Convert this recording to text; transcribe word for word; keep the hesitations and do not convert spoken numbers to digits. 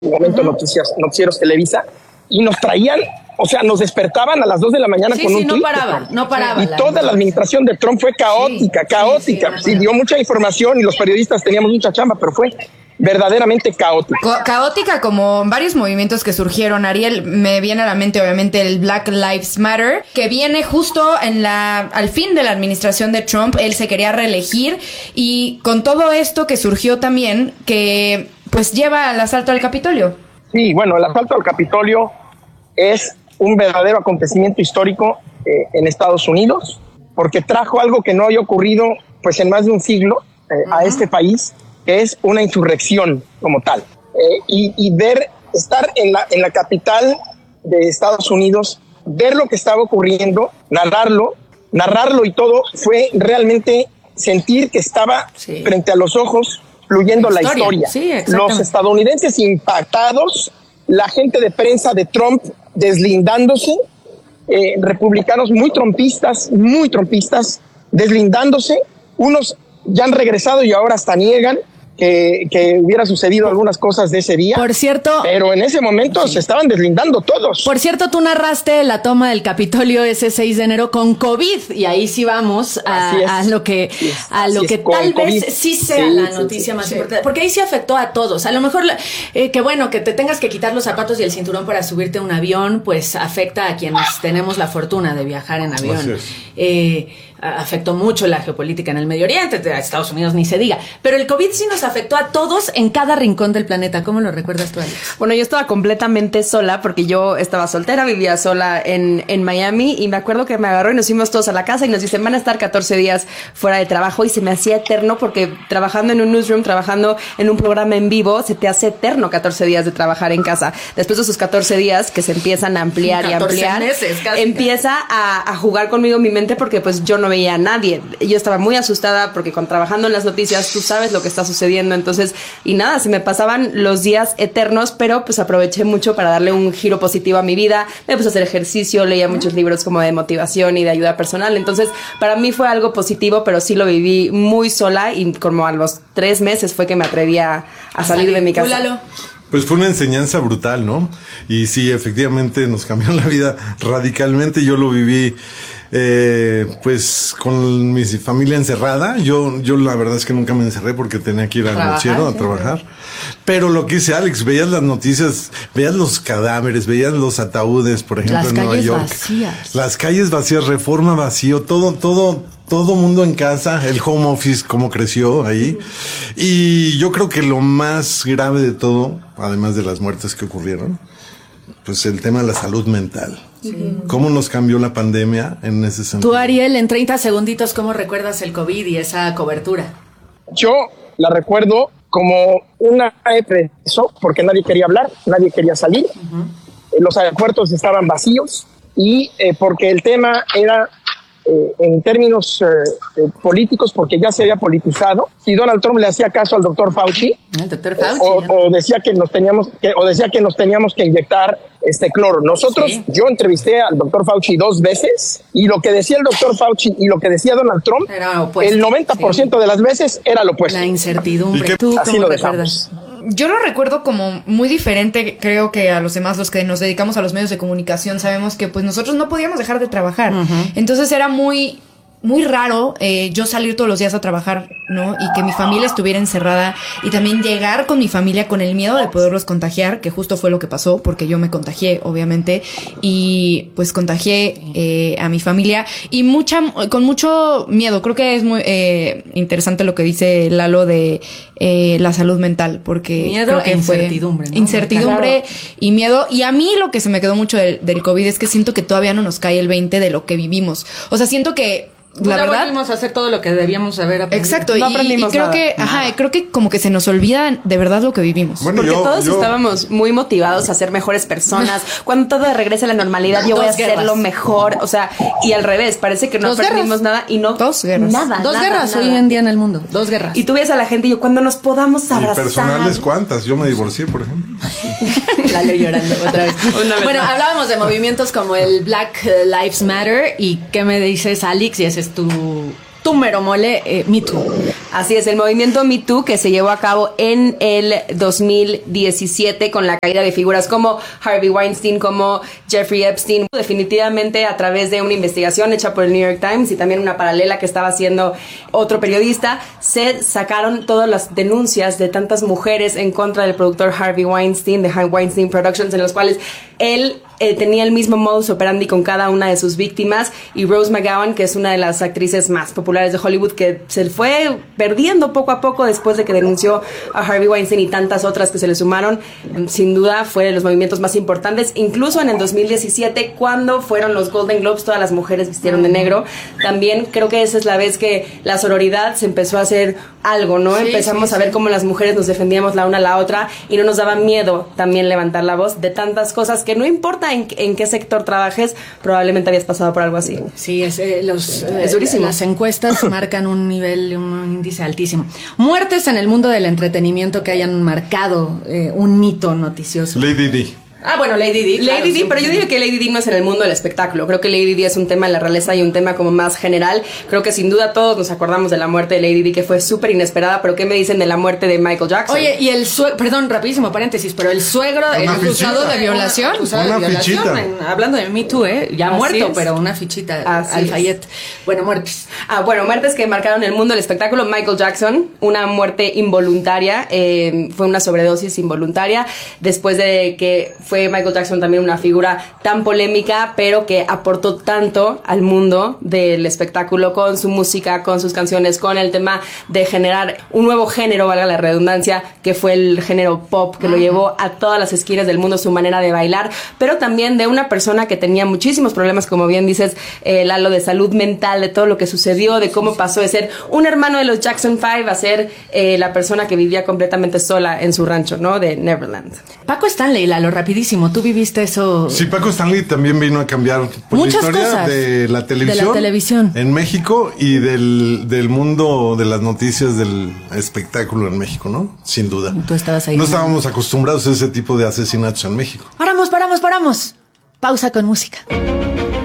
momento uh-huh. noticias, noticieros Televisa, y nos traían, o sea, nos despertaban a las dos de la mañana sí, con sí, un no tuit. paraba, no paraba. Y la toda la administración de Trump fue caótica, sí, caótica. Sí, sí, sí, dio mucha información y los periodistas teníamos mucha chamba, pero fue verdaderamente caótica. Ca- caótica como varios movimientos que surgieron, Ariel. Me viene a la mente obviamente el Black Lives Matter, que viene justo en la al fin de la administración de Trump. Él se quería reelegir y con todo esto que surgió también, que pues lleva al asalto al Capitolio. Sí, bueno, el asalto al Capitolio es un verdadero acontecimiento histórico eh, en Estados Unidos, porque trajo algo que no había ocurrido pues en más de un siglo eh, uh-huh. a este país, que es una insurrección como tal. Eh, y, y ver, estar en la, en la capital de Estados Unidos, ver lo que estaba ocurriendo, narrarlo, narrarlo y todo, fue realmente sentir que estaba sí. frente a los ojos fluyendo la historia. La historia. Sí, los estadounidenses impactados, la gente de prensa de Trump deslindándose, eh, republicanos muy trumpistas, muy trumpistas, deslindándose, unos ya han regresado y ahora hasta niegan que, que hubiera sucedido algunas cosas de ese día. Por cierto. Pero en ese momento sí. se estaban deslindando todos. Por cierto, tú narraste la toma del Capitolio ese seis de enero con COVID y ahí sí vamos a, a lo que, a lo que tal vez sí sea sí, la noticia sí, sí, más sí. importante. Porque ahí sí afectó a todos. A lo mejor, eh, que bueno, que te tengas que quitar los zapatos y el cinturón para subirte a un avión, pues afecta a quienes tenemos la fortuna de viajar en avión. Eh, afectó mucho la geopolítica en el Medio Oriente, a Estados Unidos ni se diga, pero el COVID sí nos afectó a todos en cada rincón del planeta. ¿Cómo lo recuerdas tú, Alex? Bueno, yo estaba completamente sola porque yo estaba soltera, vivía sola en, en Miami y me acuerdo que me agarró y nos fuimos todos a la casa y nos dicen van a estar catorce días fuera de trabajo y se me hacía eterno porque trabajando en un newsroom, trabajando en un programa en vivo, se te hace eterno catorce días de trabajar en casa. Después de esos catorce días que se empiezan a ampliar y ampliar, meses, casi. empieza a, a jugar conmigo mi mente porque pues yo no veía a nadie. Yo estaba muy asustada porque con trabajando en las noticias tú sabes lo que está sucediendo, entonces, y nada, se me pasaban los días eternos, pero pues aproveché mucho para darle un giro positivo a mi vida. Me puse a hacer ejercicio, leía muchos libros como de motivación y de ayuda personal, entonces para mí fue algo positivo, pero sí lo viví muy sola y como a los tres meses fue que me atreví a, a salir de mi casa. Lalo. Pues fue una enseñanza brutal, ¿no? Y sí, efectivamente nos cambió la vida radicalmente. Yo lo viví Eh, pues con mi familia encerrada. Yo, yo la verdad es que nunca me encerré porque tenía que ir al noticiero a trabajar. Pero lo que dice Alex, veías las noticias, veías los cadáveres, veías los ataúdes, por ejemplo, las en Nueva York. Vacías. Las calles vacías, Reforma vacío, todo, todo, todo mundo en casa, el home office, cómo creció ahí. Y yo creo que lo más grave de todo, además de las muertes que ocurrieron, pues el tema de la salud mental. Sí. ¿Cómo nos cambió la pandemia en ese sentido? Tú, Ariel, en treinta segunditos, ¿cómo recuerdas el COVID y esa cobertura? Yo la recuerdo como una eso porque nadie quería hablar, nadie quería salir, uh-huh. eh, los aeropuertos estaban vacíos y eh, porque el tema era eh, en términos eh, eh, políticos, porque ya se había politizado. Si Donald Trump le hacía caso al doctor Fauci, el doctor Fauci o, o decía que nos teníamos que, o decía que nos teníamos que inyectar este cloro. Nosotros, sí. yo entrevisté al doctor Fauci dos veces y lo que decía el doctor Fauci y lo que decía Donald Trump, el noventa por ciento sí. de las veces era lo opuesto. La incertidumbre. ¿Tú Así cómo lo recuerdas? dejamos. Yo lo recuerdo como muy diferente, creo que a los demás, los que nos dedicamos a los medios de comunicación, sabemos que pues nosotros no podíamos dejar de trabajar. Uh-huh. Entonces era muy... muy raro eh, yo salir todos los días a trabajar, ¿no? Y que mi familia estuviera encerrada y también llegar con mi familia con el miedo de poderlos contagiar, que justo fue lo que pasó, porque yo me contagié, obviamente, y pues contagié eh, a mi familia y mucha, con mucho miedo. Creo que es muy eh, interesante lo que dice Lalo de eh, la salud mental, porque miedo creo que e fue incertidumbre, ¿no? Incertidumbre claro. y miedo. Y a mí lo que se me quedó mucho del, del COVID es que siento que todavía no nos cae el veinte de lo que vivimos. O sea, siento que la no verdad volvimos a hacer todo lo que debíamos haber aprendido. Exacto, no y, aprendimos y creo nada. que ajá, Nada. creo que como que se nos olvida de verdad lo que vivimos. Bueno, porque yo, todos yo... estábamos muy motivados a ser mejores personas. Cuando todo regrese a la normalidad, yo voy a hacerlo mejor. O sea, y al revés, parece que no Dos aprendimos guerras. nada y no Dos guerras. nada. Dos nada, guerras nada. hoy en día en el mundo. Dos guerras. Y tú ves a la gente y yo, cuando nos podamos abrazar. ¿Y personales cuántas? Yo me divorcié, por ejemplo. La leo llorando otra vez. Una vez Bueno, más. hablábamos de movimientos como el Black Lives Matter. ¿Y qué me dices, Alex? Y ese es tu... tu mero mole, eh, Me Too. Así es, el movimiento Me Too que se llevó a cabo en el dos mil diecisiete con la caída de figuras como Harvey Weinstein, como Jeffrey Epstein. Definitivamente a través de una investigación hecha por el New York Times y también una paralela que estaba haciendo otro periodista, se sacaron todas las denuncias de tantas mujeres en contra del productor Harvey Weinstein, de Weinstein Productions, en los cuales él eh, tenía el mismo modus operandi con cada una de sus víctimas, y Rose McGowan, que es una de las actrices más populares de Hollywood, que se fue perdiendo poco a poco después de que denunció a Harvey Weinstein y tantas otras que se le sumaron. Sin duda fue de los movimientos más importantes, incluso en el dos mil diecisiete, cuando fueron los Golden Globes, todas las mujeres vistieron de negro. También creo que esa es la vez que la sororidad se empezó a hacer algo, ¿no? Sí, Empezamos sí, a ver sí. cómo las mujeres nos defendíamos la una a la otra y no nos daba miedo también levantar la voz de tantas cosas que no importa en, en qué sector trabajes, probablemente habías pasado por algo así. Sí, es, eh, los, eh, es durísimo. Las encuestas marcan un nivel, un índice altísimo. Muertes en el mundo del entretenimiento que hayan marcado eh, un hito noticioso. Lady Di. Ah, bueno, Lady Di. Claro, Lady Di, pero yo diría que Lady Di no es en el mundo del espectáculo. Creo que Lady Di es un tema de la realeza y un tema como más general. Creo que sin duda todos nos acordamos de la muerte de Lady Di, que fue súper inesperada, pero ¿qué me dicen de la muerte de Michael Jackson? Oye, y el suegro, perdón, rapidísimo paréntesis, pero el suegro, el acusado de violación. Una, una de violación, fichita. En, hablando de Me Too, ¿eh? Ya Así muerto, es. pero una fichita. Así Alfayette. Bueno, muertes. Ah, bueno, muertes que marcaron el mundo del espectáculo. Michael Jackson, una muerte involuntaria, eh, fue una sobredosis involuntaria, después de que fue Michael Jackson también una figura tan polémica, pero que aportó tanto al mundo del espectáculo con su música, con sus canciones, con el tema de generar un nuevo género, valga la redundancia, que fue el género pop, que uh-huh. lo llevó a todas las esquinas del mundo, su manera de bailar, pero también de una persona que tenía muchísimos problemas, como bien dices, eh, Lalo, de salud mental, de todo lo que sucedió, de cómo pasó de ser un hermano de los Jackson Five a ser eh, la persona que vivía completamente sola en su rancho, ¿no? De Neverland. Paco Stanley, Lalo, rapidísimo, ¿tú viviste eso? Sí, Paco Stanley también vino a cambiar pues, la historia cosas de la televisión, de la televisión en México y del, del mundo de las noticias del espectáculo en México, ¿no? Sin duda. Tú estabas ahí. No estábamos acostumbrados a ese tipo de asesinatos en México. Paramos, paramos, paramos. Pausa con música.